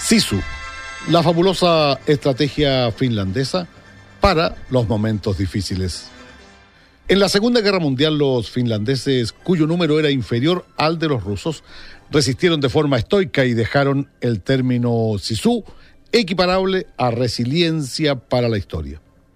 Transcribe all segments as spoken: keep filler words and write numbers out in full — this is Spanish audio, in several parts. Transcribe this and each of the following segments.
Sisu, la fabulosa estrategia finlandesa para los momentos difíciles. En la Segunda Guerra Mundial, los finlandeses, cuyo número era inferior al de los rusos, resistieron de forma estoica y dejaron el término Sisu equiparable a resiliencia para la historia.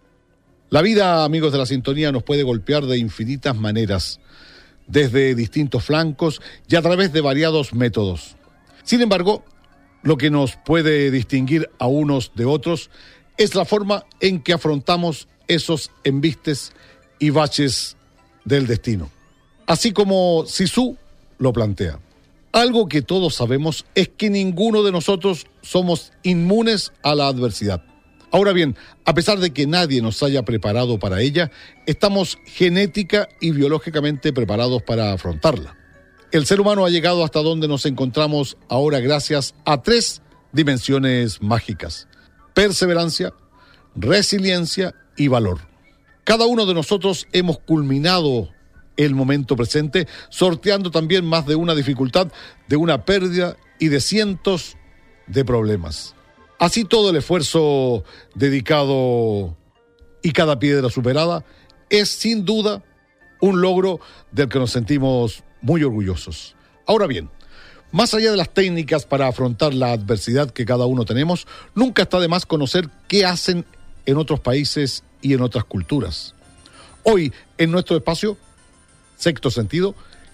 La vida, amigos de la sintonía, nos puede golpear de infinitas maneras, desde distintos flancos y a través de variados métodos. Sin embargo, lo que nos puede distinguir a unos de otros es la forma en que afrontamos esos embistes y baches del destino, así como Sisu lo plantea. Algo que todos sabemos es que ninguno de nosotros somos inmunes a la adversidad. Ahora bien, a pesar de que nadie nos haya preparado para ella, estamos genética y biológicamente preparados para afrontarla. El ser humano ha llegado hasta donde nos encontramos ahora gracias a tres dimensiones mágicas: perseverancia, resiliencia y valor. Cada uno de nosotros hemos culminado el momento presente, sorteando también más de una dificultad, de una pérdida y de cientos de problemas. Así, todo el esfuerzo dedicado y cada piedra superada es sin duda un logro del que nos sentimos muy orgullosos. Ahora bien, más allá de las técnicas para afrontar la adversidad que cada uno tenemos, nunca está de más conocer qué hacen en otros países y en otras culturas. Hoy, en nuestro espacio, Sexto Sentido,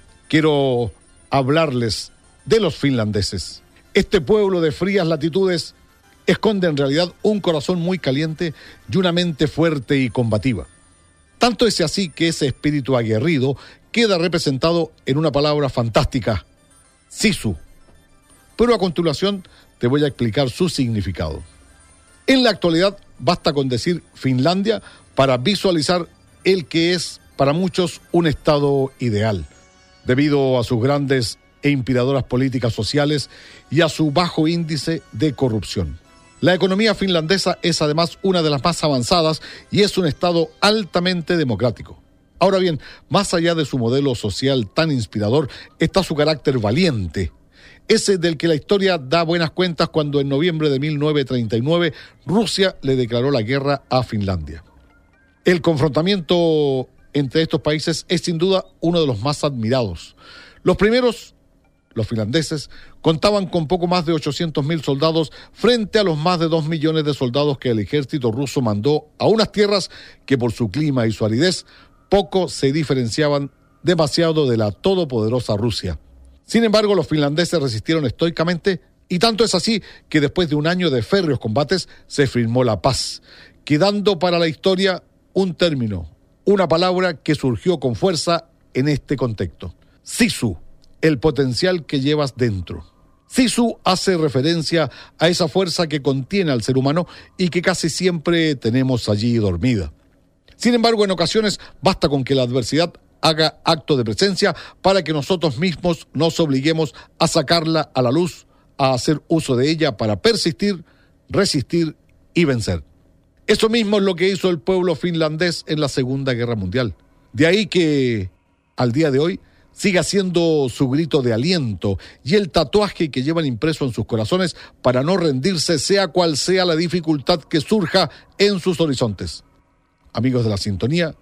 quiero hablarles de los finlandeses. Este pueblo de frías latitudes esconde en realidad un corazón muy caliente y una mente fuerte y combativa. Tanto es así que ese espíritu aguerrido queda representado en una palabra fantástica: Sisu. Pero a continuación te voy a explicar su significado. En la actualidad basta con decir Finlandia para visualizar el que es para muchos un estado ideal, debido a sus grandes e inspiradoras políticas sociales y a su bajo índice de corrupción. La economía finlandesa es además una de las más avanzadas y es un estado altamente democrático. Ahora bien, más allá de su modelo social tan inspirador, está su carácter valiente, ese del que la historia da buenas cuentas cuando en noviembre de mil novecientos treinta y nueve Rusia le declaró la guerra a Finlandia. El confrontamiento entre estos países es sin duda uno de los más admirados. Los primeros, los finlandeses, contaban con poco más de ochocientos mil soldados frente a los más de dos millones de soldados que el ejército ruso mandó a unas tierras que por su clima y su aridez poco se diferenciaban demasiado de la todopoderosa Rusia. Sin embargo, los finlandeses resistieron estoicamente, y tanto es así que después de un año de férreos combates se firmó la paz, quedando para la historia un término, una palabra que surgió con fuerza en este contexto: Sisu, el potencial que llevas dentro. Sisu hace referencia a esa fuerza que contiene al ser humano y que casi siempre tenemos allí dormida. Sin embargo, en ocasiones basta con que la adversidad haga acto de presencia para que nosotros mismos nos obliguemos a sacarla a la luz, a hacer uso de ella para persistir, resistir y vencer. Eso mismo es lo que hizo el pueblo finlandés en la Segunda Guerra Mundial. De ahí que, al día de hoy, siga siendo su grito de aliento y el tatuaje que llevan impreso en sus corazones para no rendirse, sea cual sea la dificultad que surja en sus horizontes. Amigos de la sintonía,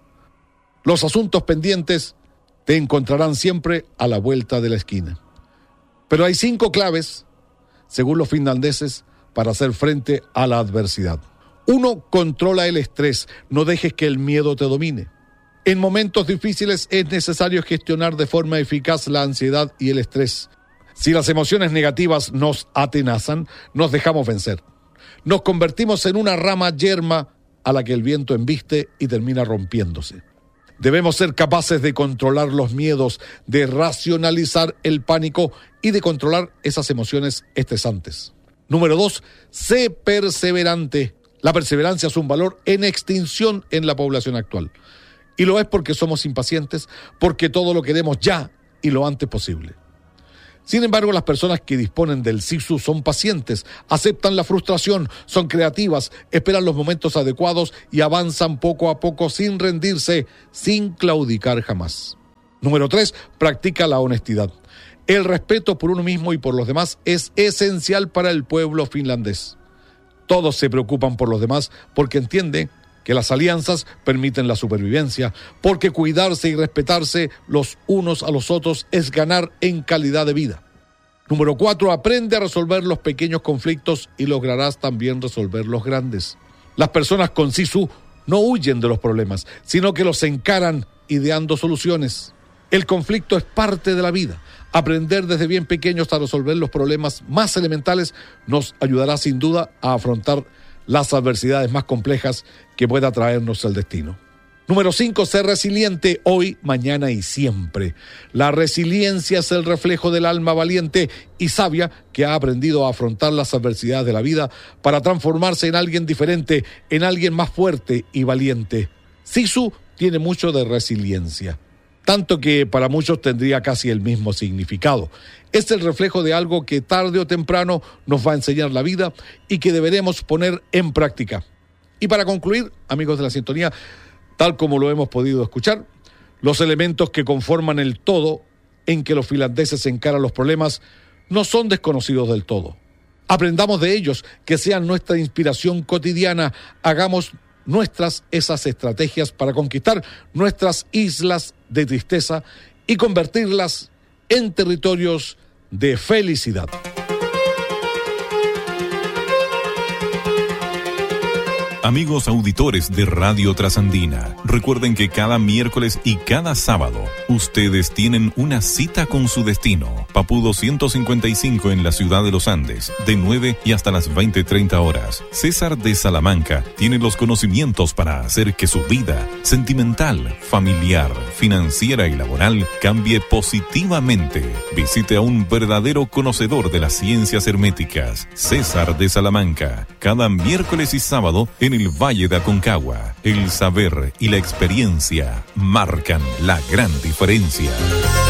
los asuntos pendientes te encontrarán siempre a la vuelta de la esquina. Pero hay cinco claves, según los finlandeses, para hacer frente a la adversidad. Uno, controla el estrés, no dejes que el miedo te domine. En momentos difíciles es necesario gestionar de forma eficaz la ansiedad y el estrés. Si las emociones negativas nos atenazan, nos dejamos vencer. Nos convertimos en una rama yerma a la que el viento embiste y termina rompiéndose. Debemos ser capaces de controlar los miedos, de racionalizar el pánico y de controlar esas emociones estresantes. Número dos, sé perseverante. La perseverancia es un valor en extinción en la población actual. Y lo es porque somos impacientes, porque todo lo queremos ya y lo antes posible. Sin embargo, las personas que disponen del Sisu son pacientes, aceptan la frustración, son creativas, esperan los momentos adecuados y avanzan poco a poco sin rendirse, sin claudicar jamás. Número tres, practica la honestidad. El respeto por uno mismo y por los demás es esencial para el pueblo finlandés. Todos se preocupan por los demás porque entienden que las alianzas permiten la supervivencia, porque cuidarse y respetarse los unos a los otros es ganar en calidad de vida. Número cuatro, aprende a resolver los pequeños conflictos y lograrás también resolver los grandes. Las personas con Sisu no huyen de los problemas, sino que los encaran ideando soluciones. El conflicto es parte de la vida. Aprender desde bien pequeños a resolver los problemas más elementales nos ayudará sin duda a afrontar las adversidades más complejas que pueda traernos el destino. Número cinco, ser resiliente hoy, mañana y siempre. La resiliencia es el reflejo del alma valiente y sabia que ha aprendido a afrontar las adversidades de la vida para transformarse en alguien diferente, en alguien más fuerte y valiente. Sisu tiene mucho de resiliencia, tanto que para muchos tendría casi el mismo significado. Es el reflejo de algo que tarde o temprano nos va a enseñar la vida y que deberemos poner en práctica. Y para concluir, amigos de la sintonía, tal como lo hemos podido escuchar, los elementos que conforman el todo en que los finlandeses encaran los problemas no son desconocidos del todo. Aprendamos de ellos, que sean nuestra inspiración cotidiana, hagamos nuestras esas estrategias para conquistar nuestras islas de tristeza y convertirlas en territorios de felicidad. Amigos auditores de Radio Trasandina, recuerden que cada miércoles y cada sábado ustedes tienen una cita con su destino. Papudo ciento cincuenta y cinco en la ciudad de Los Andes, de nueve y hasta las veinte treinta horas. César de Salamanca tiene los conocimientos para hacer que su vida sentimental, familiar, financiera y laboral cambie positivamente. Visite a un verdadero conocedor de las ciencias herméticas, César de Salamanca, cada miércoles y sábado en el Valle de Aconcagua. El saber y la experiencia marcan la gran diferencia.